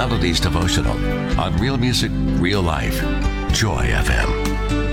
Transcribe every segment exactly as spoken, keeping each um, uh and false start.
Melodies Devotional on Real Music, Real Life. Joy F M.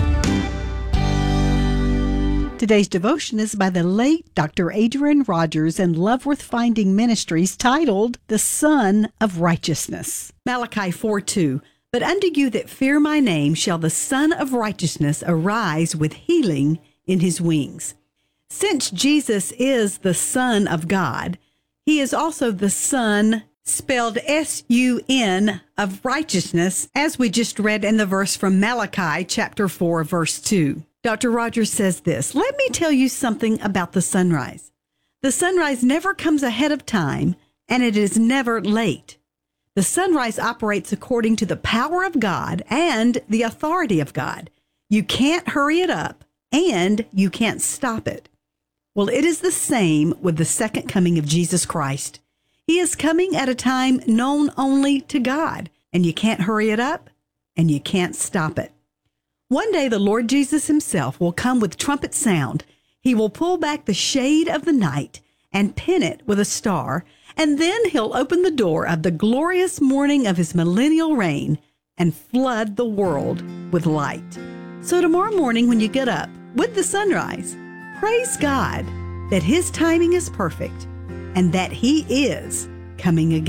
Today's devotion is by the late Doctor Adrian Rogers and Love Worth Finding Ministries, titled The Son of Righteousness. Malachi four two. But unto you that fear my name shall the Son of Righteousness arise with healing in his wings. Since Jesus is the Son of God, he is also the Son, spelled S U N, of righteousness, as we just read in the verse from Malachi chapter four, verse two. Doctor Rogers says this: let me tell you something about the sunrise. The sunrise never comes ahead of time, and it is never late. The sunrise operates according to the power of God and the authority of God. You can't hurry it up, and you can't stop it. Well, it is the same with the second coming of Jesus Christ. He is coming at a time known only to God, and you can't hurry it up, and you can't stop it. One day, the Lord Jesus himself will come with trumpet sound. He will pull back the shade of the night and pin it with a star, and then he'll open the door of the glorious morning of his millennial reign and flood the world with light. So tomorrow morning when you get up with the sunrise, praise God that his timing is perfect and that he is coming again.